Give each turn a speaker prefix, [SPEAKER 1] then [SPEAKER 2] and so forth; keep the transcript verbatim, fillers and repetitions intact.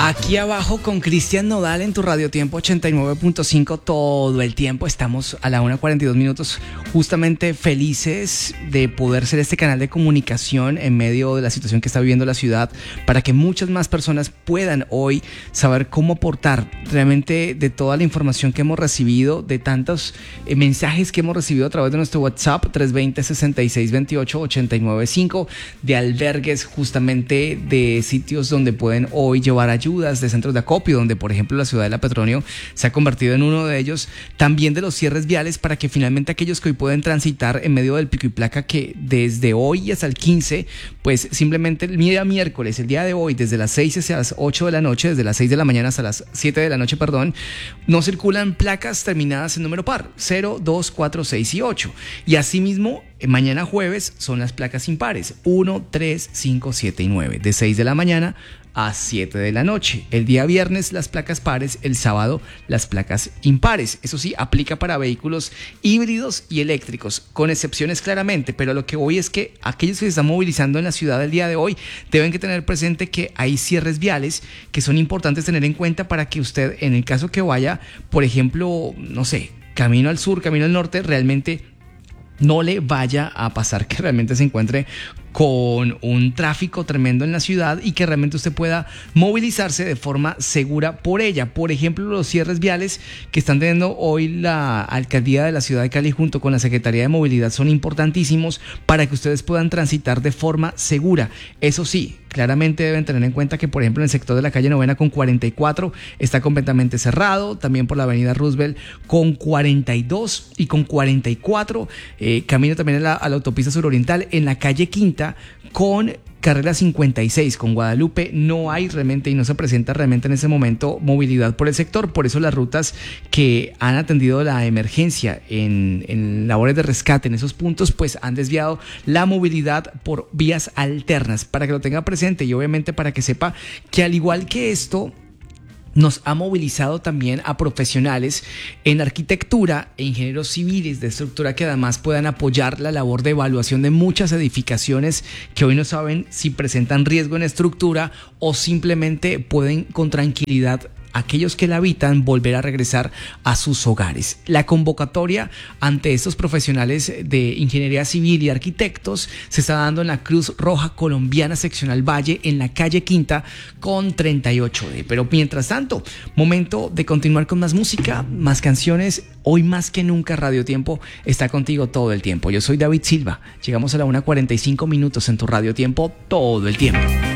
[SPEAKER 1] Aquí abajo con Cristian Nodal en tu Radio Tiempo ochenta y nueve punto cinco todo el tiempo. Estamos a la una cuarenta y dos minutos, justamente felices de poder ser este canal de comunicación en medio de la situación que está viviendo la ciudad, para que muchas más personas puedan hoy saber cómo aportar realmente de toda la información que hemos recibido, de tantos eh, mensajes que hemos recibido a través de nuestro WhatsApp tres dos cero, sesenta y seis veintiocho, ochenta y nueve cinco, de albergues, justamente de sitios donde pueden hoy llevar ayuda, de centros de acopio, donde por ejemplo la ciudad de La Petronio se ha convertido en uno de ellos, también de los cierres viales para que finalmente aquellos que hoy pueden transitar en medio del pico y placa, que desde hoy hasta el quince, pues simplemente el día miércoles, el día de hoy, desde las seis hasta las ocho de la noche, desde las seis de la mañana hasta las siete de la noche, perdón, no circulan placas terminadas en número par, cero, dos, cuatro, seis y ocho, y asimismo mañana jueves son las placas impares, uno, tres, cinco, siete y nueve, de seis de la mañana a siete de la noche. El día viernes las placas pares, el sábado las placas impares. Eso sí, aplica para vehículos híbridos y eléctricos, con excepciones claramente, pero lo que voy es que aquellos que se están movilizando en la ciudad el día de hoy deben que tener presente que hay cierres viales que son importantes tener en cuenta para que usted, en el caso que vaya, por ejemplo, no sé, camino al sur, camino al norte, realmente no le vaya a pasar que realmente se encuentre con un tráfico tremendo en la ciudad y que realmente usted pueda movilizarse de forma segura por ella. Por ejemplo, los cierres viales que están teniendo hoy la alcaldía de la ciudad de Cali junto con la Secretaría de Movilidad son importantísimos para que ustedes puedan transitar de forma segura. Eso sí, claramente deben tener en cuenta que, por ejemplo, en el sector de la calle Novena con cuarenta y cuatro está completamente cerrado, también por la avenida Roosevelt con cuarenta y dos y con cuarenta y cuatro, eh, camino también a la, a la autopista suroriental, en la calle Quinta con carrera cincuenta y seis con Guadalupe no hay realmente y no se presenta realmente en ese momento movilidad por el sector. Por eso las rutas que han atendido la emergencia en, en labores de rescate en esos puntos pues han desviado la movilidad por vías alternas, para que lo tenga presente y obviamente para que sepa que al igual que esto nos ha movilizado también a profesionales en arquitectura e ingenieros civiles de estructura que además puedan apoyar la labor de evaluación de muchas edificaciones que hoy no saben si presentan riesgo en estructura o simplemente pueden con tranquilidad aquellos que la habitan volver a regresar a sus hogares. La convocatoria ante estos profesionales de ingeniería civil y arquitectos se está dando en la Cruz Roja Colombiana Seccional Valle, en la calle Quinta con treinta y ocho D. Pero mientras tanto, momento de continuar con más música, más canciones. Hoy más que nunca Radio Tiempo está contigo todo el tiempo. Yo soy David Silva. Llegamos a la una cuarenta y cinco minutos en tu Radio Tiempo todo el tiempo.